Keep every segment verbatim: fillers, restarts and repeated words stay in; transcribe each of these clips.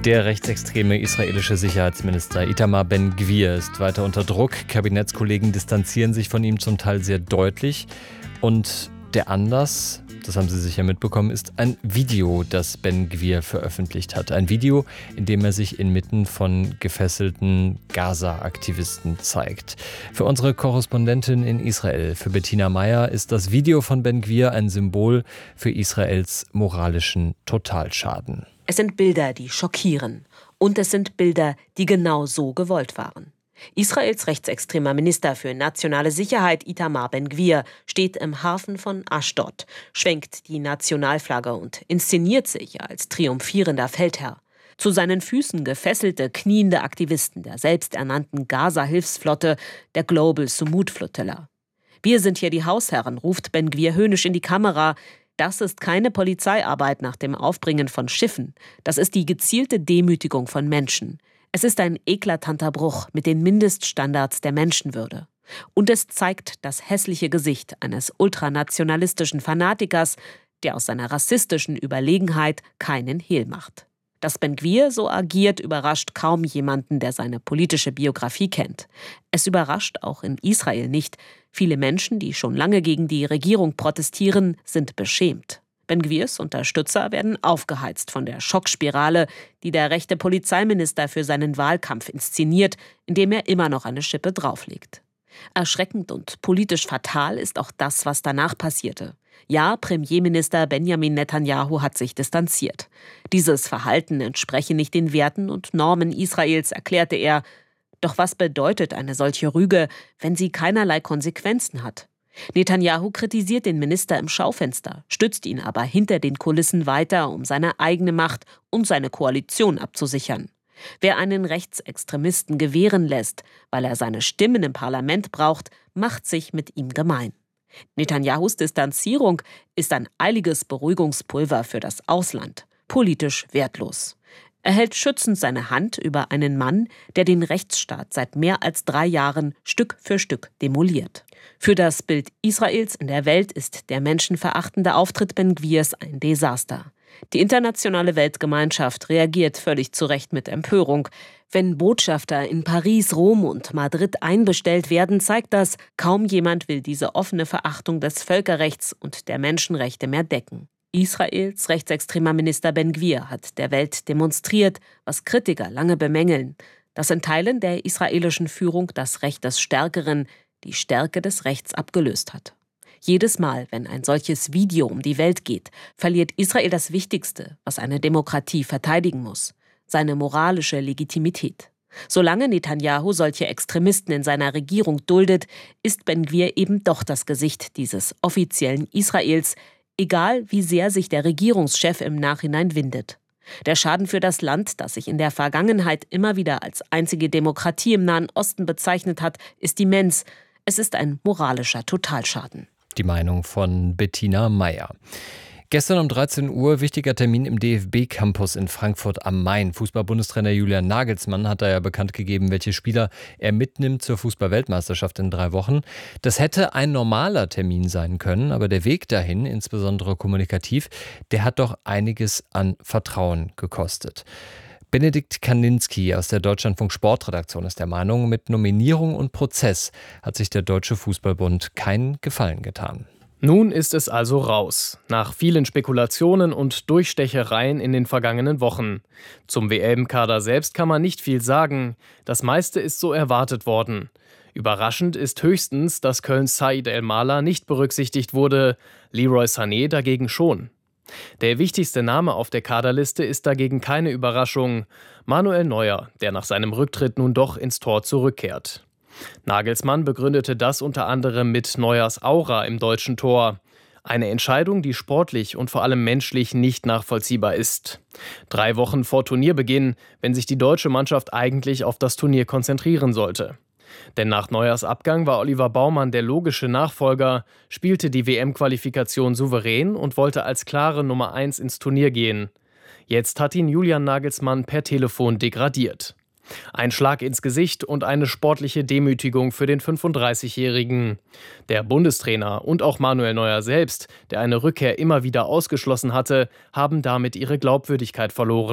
Der rechtsextreme israelische Sicherheitsminister Itamar Ben-Gvir ist weiter unter Druck. Kabinettskollegen distanzieren sich von ihm zum Teil sehr deutlich. Und der Anlass, das haben Sie sicher mitbekommen, ist ein Video, das Ben-Gvir veröffentlicht hat. Ein Video, in dem er sich inmitten von gefesselten Gaza-Aktivisten zeigt. Für unsere Korrespondentin in Israel, für Bettina Meyer, ist das Video von Ben-Gvir ein Symbol für Israels moralischen Totalschaden. Es sind Bilder, die schockieren. Und es sind Bilder, die genau so gewollt waren. Israels rechtsextremer Minister für nationale Sicherheit Itamar Ben-Gvir steht im Hafen von Aschdod, schwenkt die Nationalflagge und inszeniert sich als triumphierender Feldherr. Zu seinen Füßen gefesselte, kniende Aktivisten der selbsternannten Gaza-Hilfsflotte, der Global Sumud-Flotilla. Wir sind hier die Hausherren, ruft Ben-Gvir höhnisch in die Kamera. Das ist keine Polizeiarbeit nach dem Aufbringen von Schiffen. Das ist die gezielte Demütigung von Menschen. Es ist ein eklatanter Bruch mit den Mindeststandards der Menschenwürde. Und es zeigt das hässliche Gesicht eines ultranationalistischen Fanatikers, der aus seiner rassistischen Überlegenheit keinen Hehl macht. Dass Ben-Gvir so agiert, überrascht kaum jemanden, der seine politische Biografie kennt. Es überrascht auch in Israel nicht. Viele Menschen, die schon lange gegen die Regierung protestieren, sind beschämt. Ben-Gvirs Unterstützer werden aufgeheizt von der Schockspirale, die der rechte Polizeiminister für seinen Wahlkampf inszeniert, indem er immer noch eine Schippe drauflegt. Erschreckend und politisch fatal ist auch das, was danach passierte. Ja, Premierminister Benjamin Netanyahu hat sich distanziert. Dieses Verhalten entspreche nicht den Werten und Normen Israels, erklärte er. Doch was bedeutet eine solche Rüge, wenn sie keinerlei Konsequenzen hat? Netanyahu kritisiert den Minister im Schaufenster, stützt ihn aber hinter den Kulissen weiter, um seine eigene Macht und seine Koalition abzusichern. Wer einen Rechtsextremisten gewähren lässt, weil er seine Stimmen im Parlament braucht, macht sich mit ihm gemein. Netanyahus Distanzierung ist ein eiliges Beruhigungspulver für das Ausland, politisch wertlos. Er hält schützend seine Hand über einen Mann, der den Rechtsstaat seit mehr als drei Jahren Stück für Stück demoliert. Für das Bild Israels in der Welt ist der menschenverachtende Auftritt Ben-Gvirs ein Desaster. Die internationale Weltgemeinschaft reagiert völlig zu Recht mit Empörung. Wenn Botschafter in Paris, Rom und Madrid einbestellt werden, zeigt das, kaum jemand will diese offene Verachtung des Völkerrechts und der Menschenrechte mehr decken. Israels rechtsextremer Minister Ben-Gvir hat der Welt demonstriert, was Kritiker lange bemängeln, dass in Teilen der israelischen Führung das Recht des Stärkeren die Stärke des Rechts abgelöst hat. Jedes Mal, wenn ein solches Video um die Welt geht, verliert Israel das Wichtigste, was eine Demokratie verteidigen muss: seine moralische Legitimität. Solange Netanyahu solche Extremisten in seiner Regierung duldet, ist Ben-Gvir eben doch das Gesicht dieses offiziellen Israels, egal wie sehr sich der Regierungschef im Nachhinein windet. Der Schaden für das Land, das sich in der Vergangenheit immer wieder als einzige Demokratie im Nahen Osten bezeichnet hat, ist immens. Es ist ein moralischer Totalschaden. Die Meinung von Bettina Meyer. Gestern um dreizehn Uhr wichtiger Termin im D F B-Campus in Frankfurt am Main. Fußball-Bundestrainer Julian Nagelsmann hat da ja bekannt gegeben, welche Spieler er mitnimmt zur Fußball-Weltmeisterschaft in drei Wochen. Das hätte ein normaler Termin sein können, aber der Weg dahin, insbesondere kommunikativ, der hat doch einiges an Vertrauen gekostet. Benedikt Kaninski aus der Deutschlandfunk-Sportredaktion ist der Meinung, mit Nominierung und Prozess hat sich der Deutsche Fußballbund keinen Gefallen getan. Nun ist es also raus, nach vielen Spekulationen und Durchstechereien in den vergangenen Wochen. Zum W M-Kader selbst kann man nicht viel sagen, das meiste ist so erwartet worden. Überraschend ist höchstens, dass Kölns Said El-Mala nicht berücksichtigt wurde, Leroy Sané dagegen schon. Der wichtigste Name auf der Kaderliste ist dagegen keine Überraschung: Manuel Neuer, der nach seinem Rücktritt nun doch ins Tor zurückkehrt. Nagelsmann begründete das unter anderem mit Neuers Aura im deutschen Tor. Eine Entscheidung, die sportlich und vor allem menschlich nicht nachvollziehbar ist. Drei Wochen vor Turnierbeginn, wenn sich die deutsche Mannschaft eigentlich auf das Turnier konzentrieren sollte. Denn nach Neuers Abgang war Oliver Baumann der logische Nachfolger, spielte die W M-Qualifikation souverän und wollte als klare Nummer eins ins Turnier gehen. Jetzt hat ihn Julian Nagelsmann per Telefon degradiert. Ein Schlag ins Gesicht und eine sportliche Demütigung für den fünfunddreißigjährigen. Der Bundestrainer und auch Manuel Neuer selbst, der eine Rückkehr immer wieder ausgeschlossen hatte, haben damit ihre Glaubwürdigkeit verloren.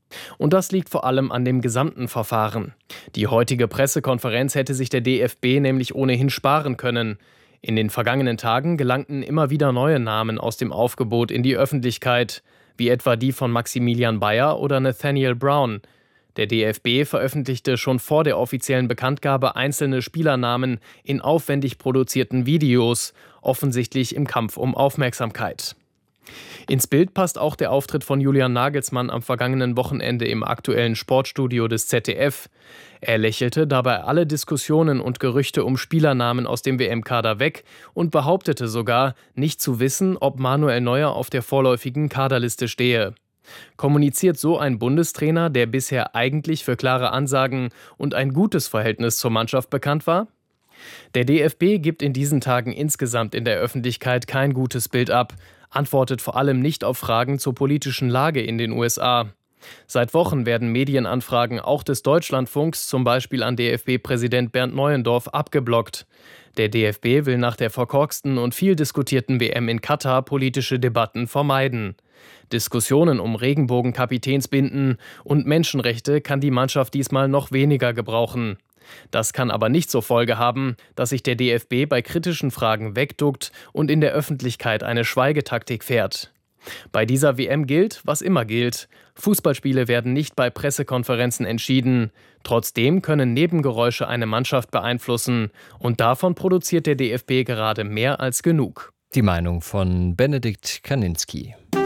Und das liegt vor allem an dem gesamten Verfahren. Die heutige Pressekonferenz hätte sich der D F B nämlich ohnehin sparen können. In den vergangenen Tagen gelangten immer wieder neue Namen aus dem Aufgebot in die Öffentlichkeit, wie etwa die von Maximilian Bayer oder Nathaniel Brown. Der D F B veröffentlichte schon vor der offiziellen Bekanntgabe einzelne Spielernamen in aufwendig produzierten Videos, offensichtlich im Kampf um Aufmerksamkeit. Ins Bild passt auch der Auftritt von Julian Nagelsmann am vergangenen Wochenende im aktuellen Sportstudio des Z D F. Er lächelte dabei alle Diskussionen und Gerüchte um Spielernamen aus dem W M-Kader weg und behauptete sogar, nicht zu wissen, ob Manuel Neuer auf der vorläufigen Kaderliste stehe. Kommuniziert so ein Bundestrainer, der bisher eigentlich für klare Ansagen und ein gutes Verhältnis zur Mannschaft bekannt war? Der D F B gibt in diesen Tagen insgesamt in der Öffentlichkeit kein gutes Bild ab, antwortet vor allem nicht auf Fragen zur politischen Lage in den U S A. Seit Wochen werden Medienanfragen auch des Deutschlandfunks, zum Beispiel an D F B-Präsident Bernd Neuendorf, abgeblockt. Der D F B will nach der verkorksten und viel diskutierten W M in Katar politische Debatten vermeiden. Diskussionen um Regenbogenkapitänsbinden und Menschenrechte kann die Mannschaft diesmal noch weniger gebrauchen. Das kann aber nicht zur Folge haben, dass sich der D F B bei kritischen Fragen wegduckt und in der Öffentlichkeit eine Schweigetaktik fährt. Bei dieser W M gilt, was immer gilt. Fußballspiele werden nicht bei Pressekonferenzen entschieden. Trotzdem können Nebengeräusche eine Mannschaft beeinflussen. Und davon produziert der D F B gerade mehr als genug. Die Meinung von Benedikt Kaninski.